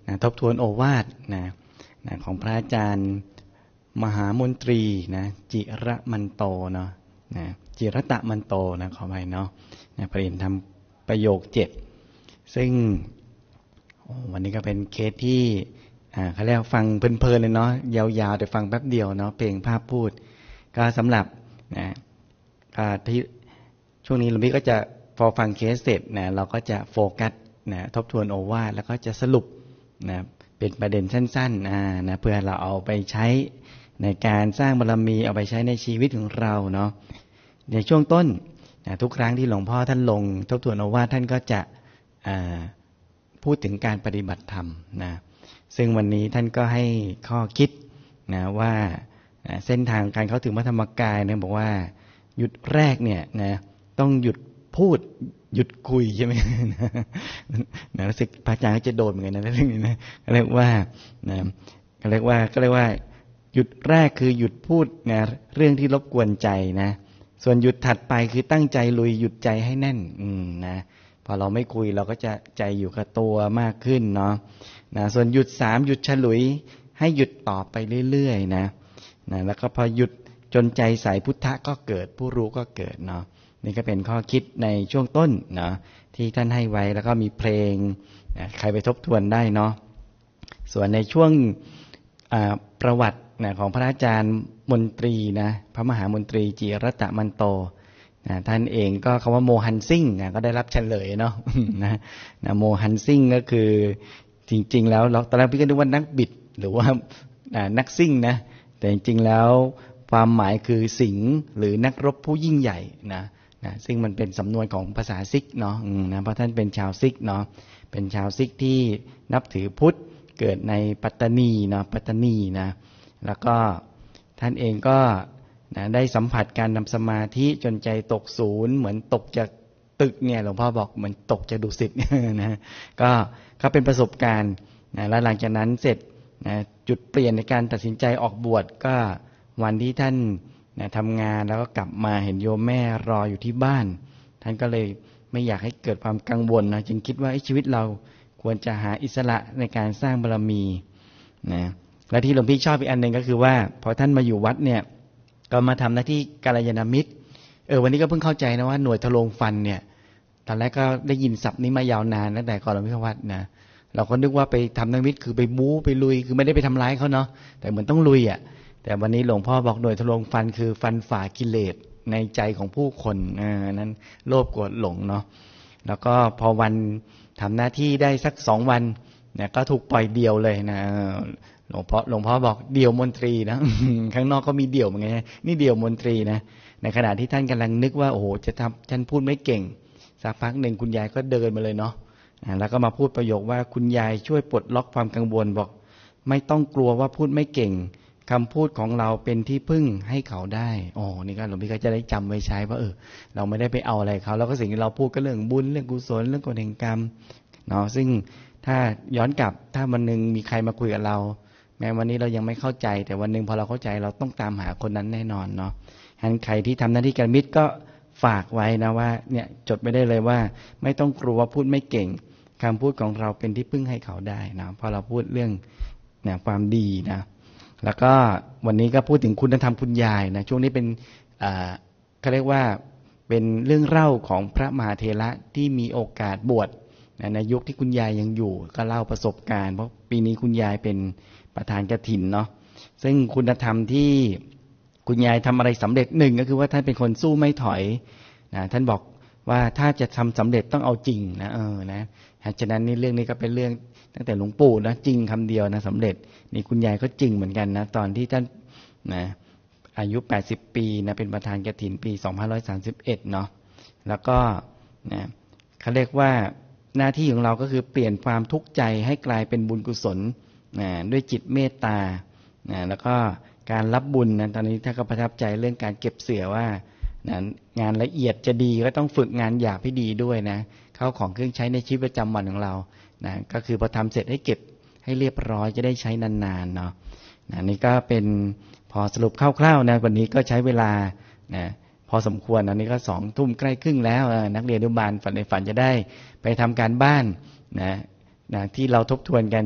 ทบทวนโอวาทของพระอาจารย์มหามนตรีจิระมันโตเนาะจิรตะมันโตขออภัยเนาะเปลี่ยนทำประโยค7ซึ่งวันนี้ก็เป็นเคสที่เขาเรียกฟังเพลินๆเลยเนาะยาวๆแต่ฟังแป๊บเดียวเนาะเพลงภาพพูดก็สำหรับที่ช่วงนี้หลวงพี่ก็จะพอฟังเคสเสร็จเราก็จะโฟกัสทบทวนโอวาทแล้วก็จะสรุปเป็นประเด็นสั้นๆเพื่อเราเอาไปใช้ในการสร้างบารมีเอาไปใช้ในชีวิตของเราเนาะในช่วงต้นทุกครั้งที่หลวงพ่อท่านลงทบทวนโอวาทท่านก็จะพูดถึงการปฏิบัติธรรมซึ่งวันนี้ท่านก็ให้ข้อคิดว่าเส้นทางการเข้าถึงพระธรรมกายบอกว่าหยุดแรกเนี่ยต้องหยุดพูดหยุดคุยใช่ไหมรู้สึกพระอาจารย์ก็จะโดนเหมือนกันเรื่องนี้ก็เรียกว่าหยุดแรกคือหยุดพูดเรื่องที่รบกวนใจส่วนหยุดถัดไปคือตั้งใจลุยหยุดใจให้แน่นพอเราไม่คุยเราก็จะใจอยู่กับตัวมากขึ้นเนาะส่วนหยุด3หยุดฉลุยให้หยุดต่อไปเรื่อยๆแล้วก็พอหยุดจนใจใสพุทธะก็เกิดผู้รู้ก็เกิดเนาะนี่ก็เป็นข้อคิดในช่วงต้นเนาะที่ท่านให้ไว้แล้วก็มีเพลงใครไปทบทวนได้เนาะส่วนในช่วงประวัติของพระอาจารย์มนตรีพระมหามนตรีจิรตะมันโตท่านเองก็คำว่าโมฮันซิ่งก็ได้รับเฉลยเนาะโมฮันซิ่งก็คือจริงๆแล้วตอนแรกพี่ก็นึกว่านักบิดหรือว่านักซิ่งแต่จริงๆแล้วความหมายคือสิงห์หรือนักรบผู้ยิ่งใหญ่ซึ่งมันเป็นสำนวนของภาษาซิกเนาะเพราะท่านเป็นชาวซิกเนาะเป็นชาวซิกที่นับถือพุทธเกิดในปัตตานีแล้วก็ท่านเองก็ได้สัมผัสการทำสมาธิจนใจตกศูนย์เหมือนตกจากตึกเนี่ยหลวงพ่อบอกเหมือนตกจากดุสิตก็เป็นประสบการณ์แล้วหลังจากนั้นเสร็จจุดเปลี่ยนในการตัดสินใจออกบวชก็วันที่ท่านทำงานแล้วก็กลับมาเห็นโยมแม่รออยู่ที่บ้านท่านก็เลยไม่อยากให้เกิดความกังวลจึงคิดว่าชีวิตเราควรจะหาอิสระในการสร้างบารมีและที่หลวงพี่ชอบอีกอันหนึ่งก็คือว่าพอท่านมาอยู่วัดเนี่ยก็มาทำหน้าที่กัลยาณมิตรวันนี้ก็เพิ่งเข้าใจนะว่าหน่วยทะลวงฟันเนี่ยตอนแรกก็ได้ยินศัพท์นี้มายาวนานตั้งแต่ก่อนเราไม่เข้าวัดเราก็นึกว่าไปทำนักมิตรคือไปบู๊ไปลุยคือไม่ได้ไปทำร้ายเขาเนาะแต่เหมือนต้องลุยแต่วันนี้หลวงพ่อบอกหน่วยทะลวงฟันคือฟันฝ่ากิเลสในใจของผู้คนนั้นโลภโกรธหลงเนาะแล้วก็พอวันทำหน้าที่ได้สัก2 วันก็ถูกปล่อยเดี่ยวเลยหลวงพ่อบอกเดี่ยวมนตรีข้างนอกก็มีเดี่ยวเหมือนกันนี่เดี่ยวมนตรีในขณะที่ท่านกำลังนึกว่าโอ้โหจะทำฉันพูดไม่เก่งสักพักหนึ่งคุณยายก็เดินมาเลยเนาะแล้วก็มาพูดประโยคว่าคุณยายช่วยปลดล็อกความกังวลบอกไม่ต้องกลัวว่าพูดไม่เก่งคำพูดของเราเป็นที่พึ่งให้เขาได้นี่ก็หลวงพี่ก็จะได้จำไว้ใช้ว่าเราไม่ได้ไปเอาอะไรเขาแล้วก็สิ่งที่เราพูดก็เรื่องบุญเรื่องกุศลเรื่องกฎแห่งกรรมเนาะซึ่งถ้าย้อนกลับถ้าวันนึงมีใครมาคุยกับเราแม้วันนี้เรายังไม่เข้าใจแต่วันนึงพอเราเข้าใจเราต้องตามหาคนนั้นแน่นอนเนาะฉะนั้นใครที่ทำหน้าที่กัลยาณมิตรก็ฝากไว้นะว่าเนี่ยจดไม่ได้เลยว่าไม่ต้องกลัวว่าพูดไม่เก่งคำพูดของเราเป็นที่พึ่งให้เขาได้นะพอเราพูดเรื่องความดีแล้วก็วันนี้ก็พูดถึงคุณธรรมคุณยายช่วงนี้เป็นเขาเรียกว่าเป็นเรื่องเล่าของพระมหาเถระที่มีโอกาสบวชในยุคที่คุณยายยังอยู่ก็เล่าประสบการณ์เพราะปีนี้คุณยายเป็นประธานกฐินเนาะซึ่งคุณธรรมที่คุณยายทำอะไรสำเร็จหนึ่งก็คือว่าท่านเป็นคนสู้ไม่ถอยท่านบอกว่าถ้าจะทำสำเร็จต้องเอาจริงฉะนั้นนี่เรื่องนี้ก็เป็นเรื่องตั้งแต่หลวงปู่จริงคำเดียวสำเร็จนี่คุณยายก็จริงเหมือนกันตอนที่ท่านอายุ80 ปีเป็นประธานกฐินปี2531เนาะแล้วก็เขาเรียกว่าหน้าที่ของเราก็คือเปลี่ยนความทุกข์ใจให้กลายเป็นบุญกุศลด้วยจิตเมตตาแล้วก็การรับบุญตอนนี้ท่านก็ประทับใจเรื่องการเก็บเสื่อว่างานละเอียดจะดีก็ต้องฝึกงานหยาบให้ดีด้วยเข้าของเครื่องใช้ในชีวิตประจำวันของเราก็คือพอทำเสร็จให้เก็บให้เรียบร้อยจะได้ใช้นานๆเนาะนี่ก็เป็นพอสรุปคร่าวๆวันนี้ก็ใช้เวลาพอสมควรอันนี้ก็20:30ใกล้ครึ่งแล้วนักเรียนอนุบาลฝันในฝันจะได้ไปทำการบ้านที่เราทบทวนกัน